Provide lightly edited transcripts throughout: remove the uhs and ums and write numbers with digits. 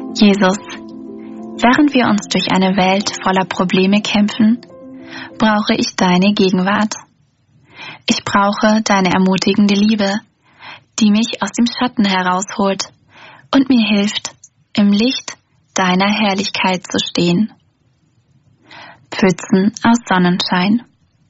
Jesus, während wir uns durch eine Welt voller Probleme kämpfen, brauche ich deine Gegenwart. Ich brauche deine ermutigende Liebe, die mich aus dem Schatten herausholt und mir hilft, im Licht deiner Herrlichkeit zu stehen. Pfützen aus Sonnenschein.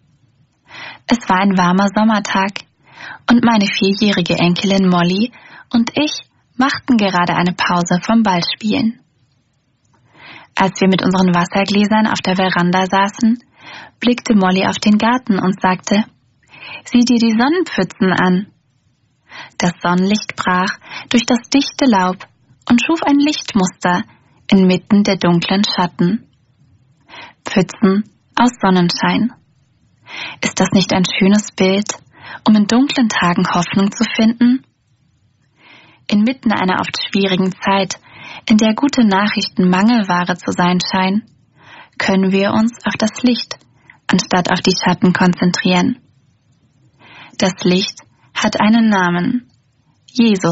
Es war ein warmer Sommertag und meine 4-jährige Enkelin Molly und ich machten gerade eine Pause vom Ballspielen. Als wir mit unseren Wassergläsern auf der Veranda saßen, blickte Molly auf den Garten und sagte: Sieh dir die Sonnenpfützen an. Das Sonnenlicht brach durch das dichte Laub und schuf ein Lichtmuster inmitten der dunklen Schatten. Pfützen aus Sonnenschein. Ist das nicht ein schönes Bild, um in dunklen Tagen Hoffnung zu finden? Inmitten einer oft schwierigen Zeit, in der gute Nachrichten Mangelware zu sein scheinen, können wir uns auf das Licht anstatt auf die Schatten konzentrieren. Das Licht hat einen Namen: Jesus.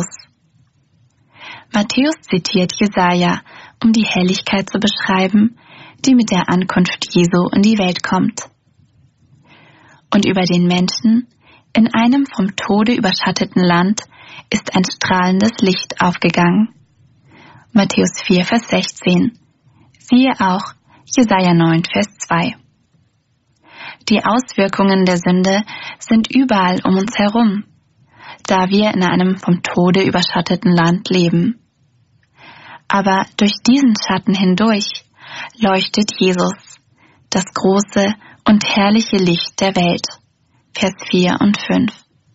Matthäus zitiert Jesaja, um die Helligkeit zu beschreiben, die mit der Ankunft Jesu in die Welt kommt. Und über den Menschen in einem vom Tode überschatteten Land ist ein strahlendes Licht aufgegangen. Matthäus 4, Vers 16. Siehe auch Jesaja 9, Vers 2. Die Auswirkungen der Sünde sind überall um uns herum, da wir in einem vom Tode überschatteten Land leben. Aber durch diesen Schatten hindurch leuchtet Jesus, das große und herrliche Licht der Welt. Vers 4 und 5.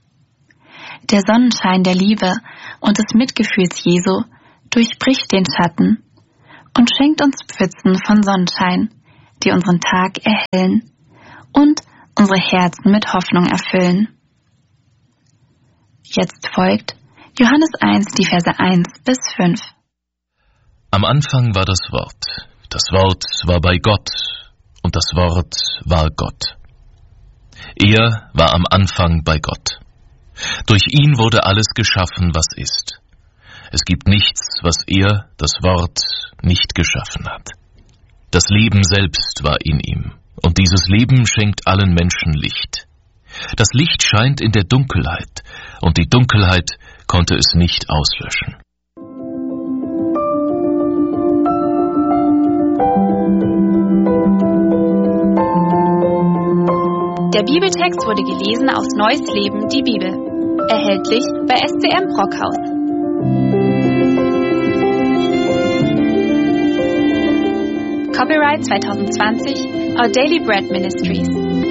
Der Sonnenschein der Liebe und des Mitgefühls Jesu durchbricht den Schatten und schenkt uns Pfützen von Sonnenschein, die unseren Tag erhellen und unsere Herzen mit Hoffnung erfüllen. Jetzt folgt Johannes 1, die Verse 1 bis 5. Am Anfang war das Wort war bei Gott, und das Wort war Gott. Er war am Anfang bei Gott. Durch ihn wurde alles geschaffen, was ist. Es gibt nichts, was er, das Wort, nicht geschaffen hat. Das Leben selbst war in ihm, und dieses Leben schenkt allen Menschen Licht. Das Licht scheint in der Dunkelheit, und die Dunkelheit konnte es nicht auslöschen. Der Bibeltext wurde gelesen aus Neues Leben, die Bibel. Erhältlich bei SCM Brockhaus. Copyright 2020, Our Daily Bread Ministries.